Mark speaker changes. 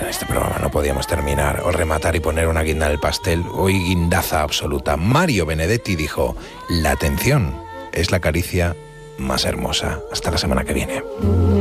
Speaker 1: este programa no podíamos terminar o rematar y poner una guinda en el pastel. Hoy guindaza absoluta. Mario Benedetti dijo: la atención es la caricia más hermosa. Hasta la semana que viene.